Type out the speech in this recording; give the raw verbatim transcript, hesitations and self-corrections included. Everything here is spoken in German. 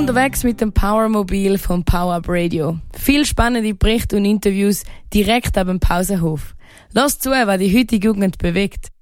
unterwegs mit dem Powermobil vom Power Up Radio. Viel spannende Berichte und Interviews direkt ab dem Pausenhof. Lass zu, was die heutige Jugend bewegt.